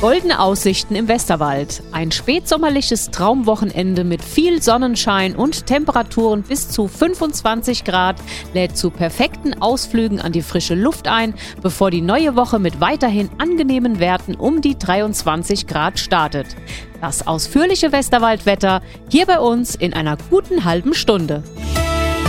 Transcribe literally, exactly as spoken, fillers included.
Goldene Aussichten im Westerwald. Ein spätsommerliches Traumwochenende mit viel Sonnenschein und Temperaturen bis zu fünfundzwanzig Grad lädt zu perfekten Ausflügen an die frische Luft ein, bevor die neue Woche mit weiterhin angenehmen Werten um die dreiundzwanzig Grad startet. Das ausführliche Westerwaldwetter hier bei uns in einer guten halben Stunde.